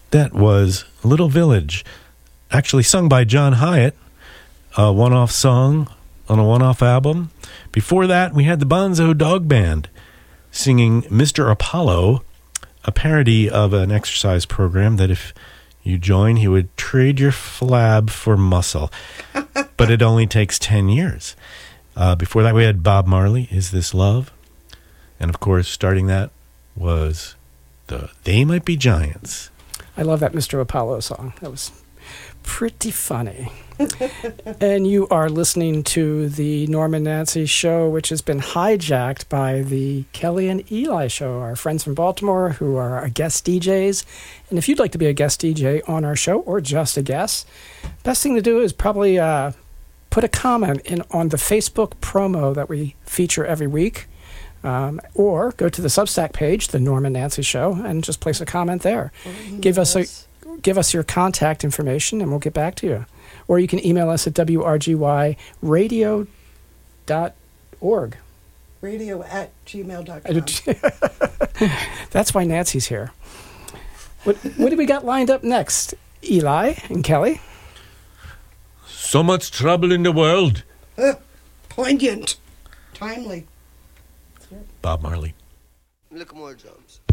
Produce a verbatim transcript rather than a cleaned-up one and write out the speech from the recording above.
That was Little Village, actually sung by John Hyatt, a one-off song on a one-off album. Before that, we had the Bonzo Dog Band singing Mister Apollo, a parody of an exercise program that if you join, he would trade your flab for muscle. But it only takes ten years. Uh, before that, we had Bob Marley, Is This Love? And, of course, starting that was the They Might Be Giants. I love that Mister Apollo song. That was pretty funny. And you are listening to the Norm and Nancy show, which has been hijacked by the Kelly and Eli show, our friends from Baltimore who are our guest D Js. And if you'd like to be a guest D J on our show or just a guest, best thing to do is probably uh, put a comment in on the Facebook promo that we feature every week. Um, or go to the Substack page, the Norm and Nancy Show, and just place a comment there. Mm-hmm. Give us a, give us your contact information, and we'll get back to you. Or you can email us at w r g y radio dot org. Radio at gmail dot com. That's why Nancy's here. What, what do we got lined up next, Eli and Kelly? So much trouble in the world. Uh, poignant. Timely. Bob Marley. Look more drums.